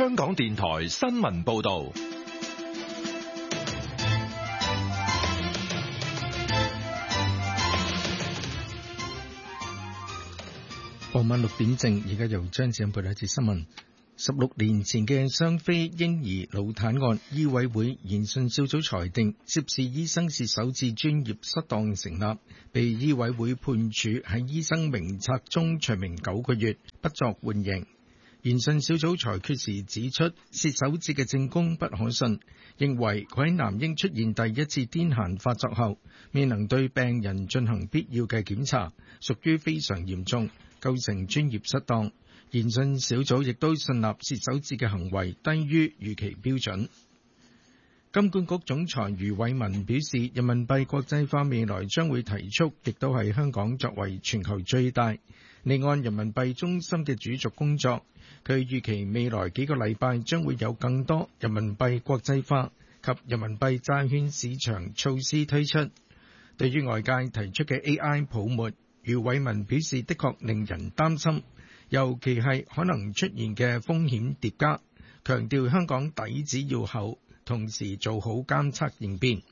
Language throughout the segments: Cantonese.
香港電台新聞報道。 傍晚6點正，而家由張子欣報道一節新聞。16年前嘅雙非嬰兒腦癱案，醫委會研訊小組裁定，涉事醫生是首次專業失當成立，被醫委會判處喺醫生名冊中除名9個月，不作緩刑。研訊小組裁決時指出，薛守志嘅證供不可信，認為佢喺男嬰出現第一次癲癇發作後，未能對病人進行必要嘅檢查，屬於非常嚴重，構成專業失當。研訊小組亦都信納薛守志嘅行為低於預期標準。金管局總裁余偉文表示，人民幣國際化未來將會提速，亦都係香港作為全球最大離岸人民幣中心嘅主軸工作。佢預期未來幾個禮拜將會有更多人民幣國際化及人民幣債券市場措施推出。對於外界提出嘅 AI 泡沫，余偉文表示的確令人擔心，尤其係可能出現嘅風險疊加，強調香港底子要厚，同時做好監測應變。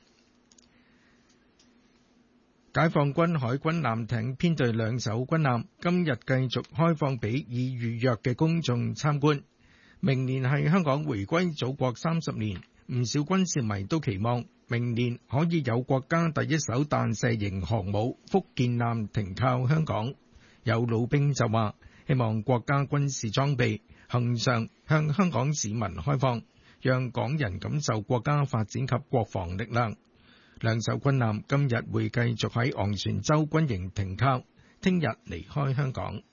解放軍海軍艦艇編隊2艘軍艦今日繼續開放俾已預約嘅公眾參觀。明年係香港回歸祖國30年，唔少軍事迷都期望明年可以有國家第一艘彈射型航母福建艦停靠香港。有老兵就話，希望國家軍事裝備恆常向香港市民開放，讓港人感受國家發展及國防力量。2艘軍艦今日會繼續喺昂船洲軍營停靠，聽日離開香港。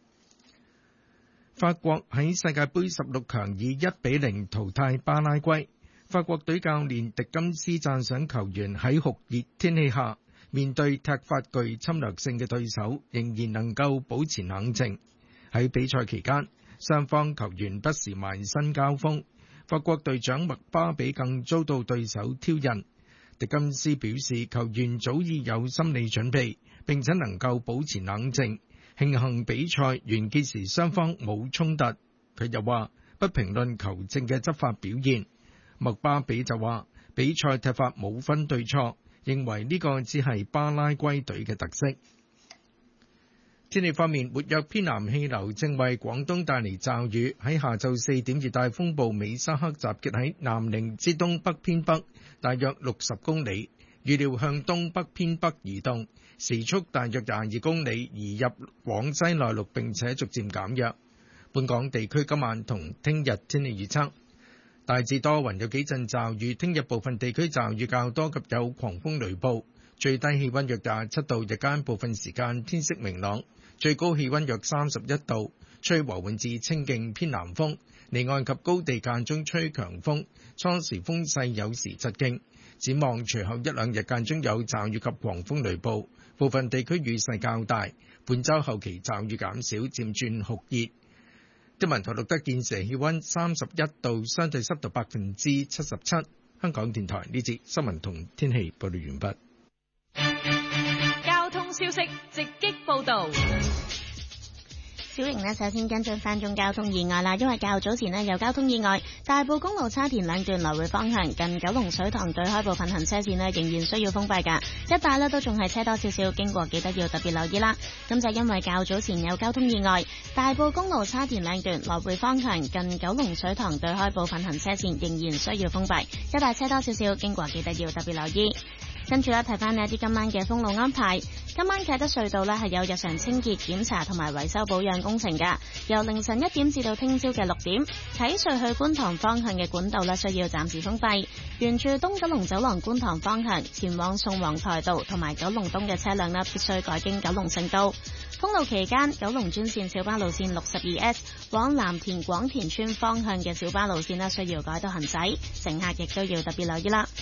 法國喺世界盃16強以1-0淘汰巴拉圭。法國隊教練迪金斯讚賞球員喺酷熱天氣下，面對踢法具侵略性嘅對手，仍然能夠保持冷靜。喺比賽期間，雙方球員不時埋身交鋒，法國隊長麥巴比更遭到對手挑釁。迪金斯表示，球員早已有心理準備，並且能夠保持冷靜，慶幸比賽完結時雙方冇衝突。佢又話不評論球證嘅執法表現。麥巴比就話比賽踢法冇分對錯，認為呢個只係巴拉圭隊嘅特色。天氣方面，活躍偏南氣流正為廣東帶嚟驟雨。喺下晝4點，熱帶風暴美沙克集結喺南寧之東北偏北，大約60公里，預料向東北偏北移動，時速大約22公里，移入廣西內陸並且逐漸減弱。本港地區今晚同聽日天氣預測，大致多雲，有幾陣驟雨，聽日部分地區驟雨較多及有狂風雷暴，最低氣溫約27度，日間部分時間天色明朗，最高氣溫約31度，吹和緩至清勁偏南風，離岸及高地間中吹強風，初時風勢有時疾勁。展望隨後一兩日間中有驟雨及狂風雷暴，部分地區雨勢較大。本週後期驟雨減少，漸轉酷熱。天文台錄得現時氣溫31度，相對濕度77%。香港電台呢節新聞同天氣報道完畢。 交通消息直擊報道。 小瑩呢，首先跟進翻宗交通意外啦，因為較早前呢有交通意外，大埔公路沙田兩段來回方向近九龍水塘對開部分行車線呢仍然需要封閉㗎，一帶呢都仲係車多少少，經過記得要特別留意啦。咁就因為較早前有交通意外，大埔公路沙田兩段來回方向近九龍水塘對開部分行車線仍然需要封閉，一帶車多少少，經過記得要特別留意。跟住咧，睇翻呢一啲今晚嘅封路安排。今晚啟德隧道呢係有日常清潔檢查同埋維修保養工程㗎，由凌晨1點至到聽朝嘅6點，啟隧去觀塘方向嘅管道呢需要暫時封閉。沿住東九龍走廊觀塘方向前往宋皇台道同埋九龍東嘅車輛呢必須改經九龍城道。封路期間，九龍專線小巴路線 62S 往藍田廣田村方向嘅小巴路線呢需要改道行駛，乘客亦都要特別留意啦。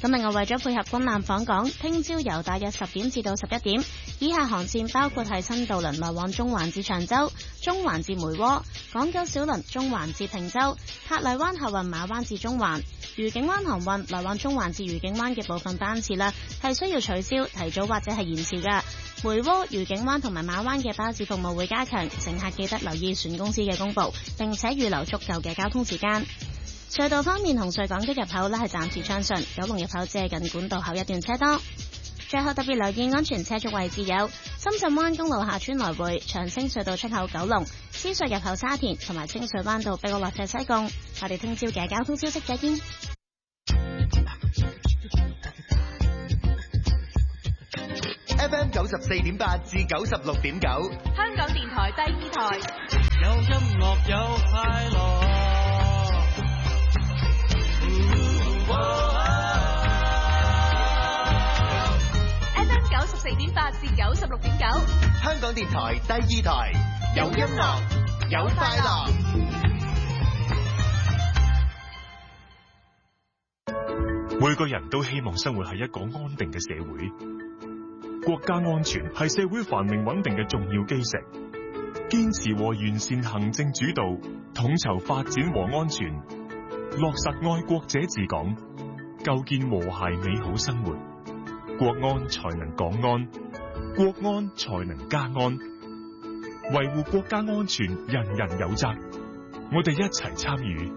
咁另外為咗配合軍艦訪港，聽朝由大約10點至到11點，以下航線包括係新渡輪來往中環至長洲、中環至梅窩、港九小輪中環至坪洲、珀麗灣客運馬灣至中環、愉景灣航運來往中環至愉景灣嘅部分班次啦，係需要取消、提早或者係延遲㗎。梅窩、愉景灣同埋馬灣嘅巴士服務會加強，乘客記得留意船公司嘅公佈，並且預留足夠嘅交通時間。隧道方面，紅隧港島入口呢係暫時暢順，九龍入口只係近管道口一段車多。最後特別留意安全車速位置有深圳灣公路下村來回、長青隧道出口九龍、獅隧入口沙田同埋清水灣道碧澳落斜西貢。我哋聽朝嘅交通消息再見。 FM 94.8至96.9， 香港電台第二台， 有音樂有快樂。 FM 94.8至96.9， 香港電台第二台，有音樂有快樂。 每個人都希望生活喺一個安定嘅社會。國家安全係社會繁榮穩定嘅重要基石，堅持和完善行政主導，統籌發展和安全，落實愛國者治港，構建和諧美好生活，國安才能港安，國安才能家安。維護國家安全，人人有責，我哋一齊參與。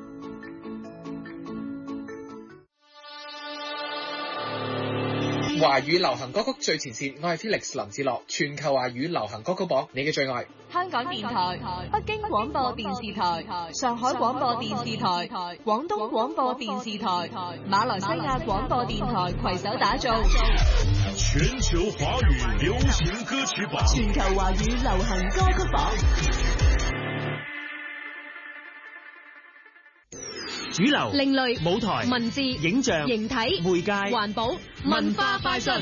華語流行歌曲最前線，我係 Felix 林志樂，全球華語流行歌曲榜，你嘅最愛。 香港電台、北京廣播電視台、上海廣播電視台、廣東廣播電視台、馬來西亞廣播電台攜手打造全球華語流行歌曲榜， 全球華語流行歌曲榜。 主流、 另類、 舞台、 文字、 影像、 形體、 媒介、 環保、文化快訊。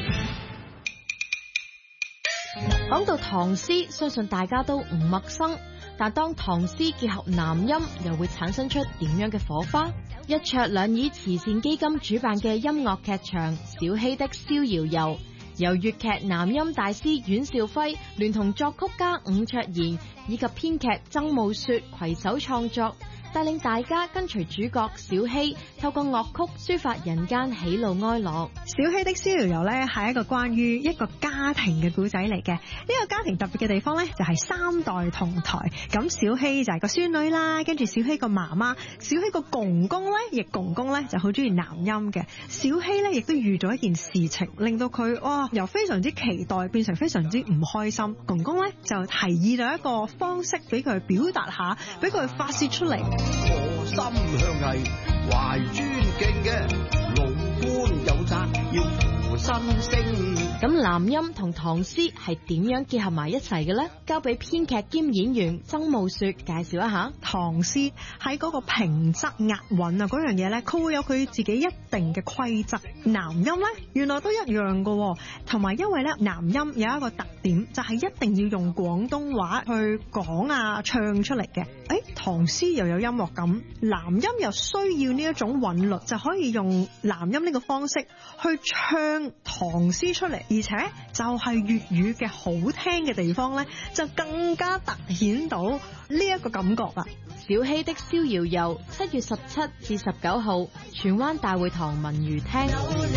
講到唐詩，相信大家都唔陌生。但當唐詩結合南音，又會產生出點樣嘅火花？一桌兩椅慈善基金主辦嘅音樂劇場《小希的逍遙遊》，由粵劇南音大師阮兆輝聯同作曲家伍卓賢以及編劇曾慕雪攜手創作，帶領大家跟隨主角小希，透過樂曲抒發人間喜怒哀樂。 小希的逍遙遊咧係一個關於一個家庭嘅故仔嚟嘅。呢個家庭特別嘅地方咧就係3代同台。咁小希就係個孫女啦，跟住小希個媽媽，小希個公公咧，亦公公咧就好中意南音嘅。小希咧亦都遇到一件事情，令到佢由非常之期待變成非常之唔開心。公公咧就提議咗一個方式俾佢表達下，俾佢發泄出嚟。 我心向藝，懷尊敬嘅老官有責要扶新聲。 咁南音同唐詩係點樣結合埋一齊嘅呢？交俾編劇兼演員曾慕雪介紹一下。 唐詩喺嗰個平仄押韻啊嗰樣嘢咧，佢會有佢自己一定嘅規則。南音咧原來都一樣嘅，同埋因為咧南音有一個特點，就係一定要用廣東話去講啊唱出嚟嘅。唐詩又有音樂感，南音又需要呢一種韻律，就可以用南音呢個方式去唱唐詩出嚟，而且就係粵語嘅好聽嘅地方咧，就更加突顯到呢一個感覺啦。 小希的逍遙遊7月17至19號，荃灣大會堂文娛廳。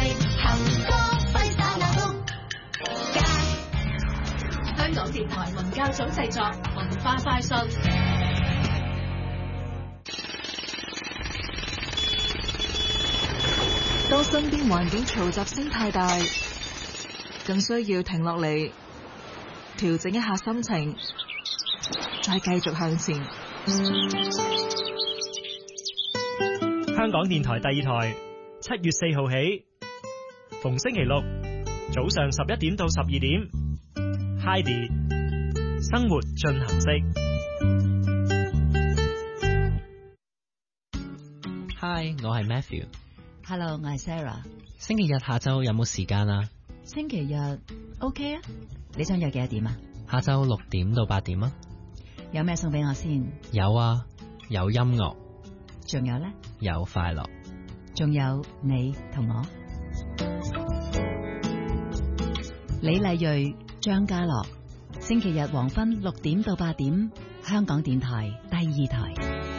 香港電台文教組製作文化快訊。 當身邊環境嘈雜聲太大，更需要停落嚟，調整一下心情，再繼續向前。 香港電台第二台7月4號起，逢星期六早上11點到12點 Heidi 生活進行式。 Hi， 我係 Matthew。Hello， 我係 Sarah。 星期日下晝有冇時間啊？ 星期日 OK 啊，你想約幾多點啊？ 下晝6點到8點啊。 有咩送俾我先？ 有啊，有音樂。 仲有呢？ 有快樂。 仲有你同我。 李麗蕊、張家樂，星期日黃昏6點到8點，香港電台第2台。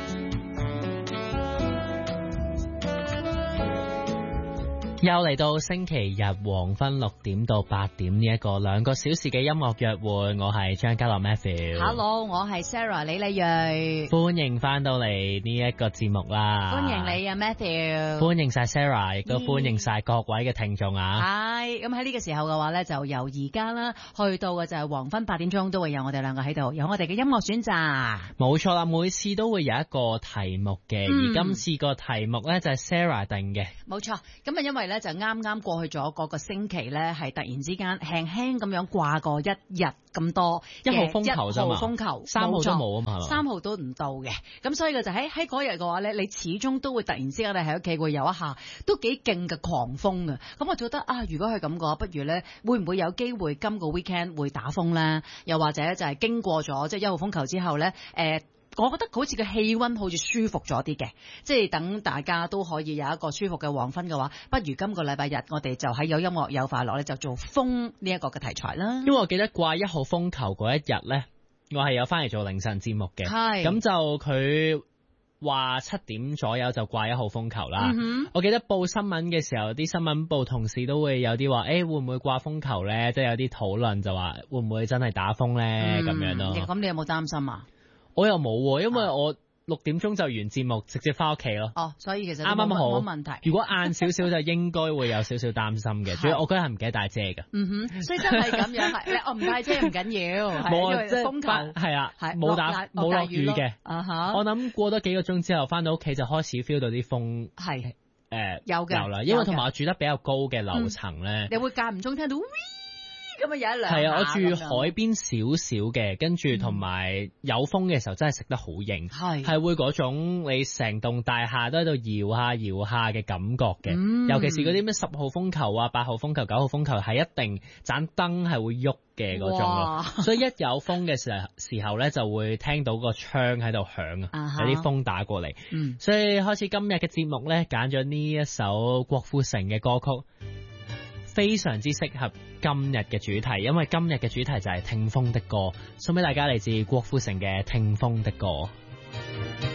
又嚟到星期日黃昏6點到8點呢一個2個小時嘅音樂約會，我係張家樂 Matthew。Hello， 我係 Sarah 李麗蕊。 歡迎翻到嚟呢一個節目啦。 歡迎你啊 Matthew。 歡迎晒 Sarah， 亦都歡迎晒各位嘅聽眾啊。 係，咁喺呢個時候嘅話咧，就由而家啦，去到嘅就係黃昏8點鐘，都會有我哋2個喺度，有我哋嘅音樂選擇。 冇錯啦，每次都會有一個題目嘅，而今次個題目咧就係 Sarah 定嘅。 冇錯，咁啊因為咧就啱啱過去咗個星期咧，係突然之間輕輕咁樣掛過一日咁多 1號風球啫嘛，1號風球 3號都冇啊嘛 ，3號都唔到嘅，咁所以佢就喺嗰日嘅話咧，你始終都會突然之間你喺屋企會有一下都幾勁嘅狂風嘅，咁我覺得啊，如果係咁嘅話，不如咧會唔會有機會今個 weekend 會打風咧？又或者就係經過咗即係1號風球之後咧，我覺得好似個氣溫好似舒服咗啲嘅，即係等大家都可以有一個舒服嘅黃昏嘅話，不如今個禮拜日我哋就喺有音樂有快樂咧，就做風呢一個嘅題材啦。 因為我記得掛1號風球嗰一日咧，我係有翻嚟做凌晨節目嘅，咁就佢話7點左右就掛1號風球啦。我記得報新聞嘅時候，啲新聞部同事都會有啲話，會唔會掛風球咧？即係有啲討論就話會唔會真係打風咧咁樣咯。 咁你有冇擔心啊？ 我又冇，因為我6點鐘就完節目，直接翻屋企咯。 哦，所以其實啱啱好冇問題。 如果晏少少就應該會有少少擔心嘅，主要我嗰日係唔記得帶遮㗎。 所以真係咁樣係，我唔帶遮唔緊要， 冇啊，即係風球係啊，冇落雨嘅。我諗過多幾個鐘之後翻到屋企就開始 feel 到啲風係有嘅啦，因為同埋我住得比較高嘅樓層咧， 你會間唔中聽到。咁啊有一兩下。 係啊，我住海邊少少嘅，跟住同埋有風嘅時候真係食得好硬，係會嗰種你成棟大廈都喺度搖下搖下嘅感覺嘅。尤其是嗰啲咩10號風球啊、8號風球、9號風球，係一定盞燈係會喐嘅嗰種咯。所以一有風嘅時候咧，就會聽到個窗喺度響啊，有啲風打過嚟。所以開始今日嘅節目咧，揀咗呢一首郭富城嘅歌曲。非常之適合今日嘅主題，因為今日嘅主題就係聽風的歌，送俾大家嚟自郭富城嘅聽風的歌。